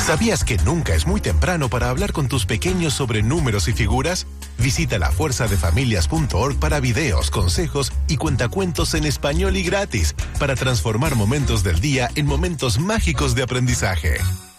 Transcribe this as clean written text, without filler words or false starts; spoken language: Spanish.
¿Sabías que nunca es muy temprano para hablar con tus pequeños sobre números y figuras? Visita lafuerzadefamilias.org para videos, consejos y cuentacuentos en español y gratis para transformar momentos del día en momentos mágicos de aprendizaje.